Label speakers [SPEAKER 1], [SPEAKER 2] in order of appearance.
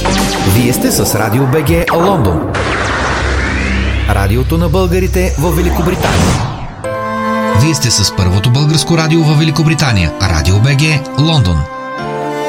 [SPEAKER 1] Вие сте с Радио БГ Лондон. Радиото на българите в Великобритания.
[SPEAKER 2] Вие сте с първото българско радио в Великобритания. Радио БГ Лондон.